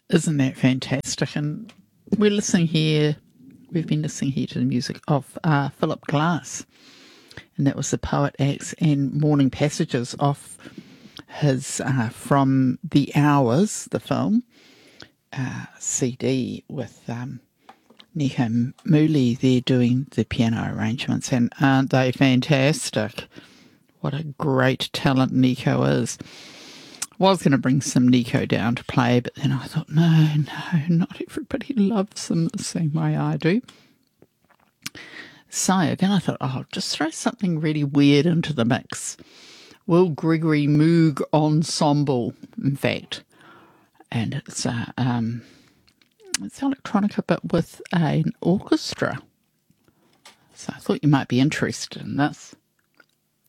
Isn't that fantastic? And we're listening here, we've been listening here to the music of Philip Glass, and that was the Poet Acts and Morning Passages off his From the Hours, the film, CD with Nico Mooley there doing the piano arrangements, and aren't they fantastic? What a great talent Nico is. Was going to bring some Nico down to play, but then I thought, no, not everybody loves him the same way I do. So again, I thought, I'll just throw something really weird into the mix. Will Gregory Moog Ensemble, in fact. And it's electronica, but with an orchestra. So I thought you might be interested in this.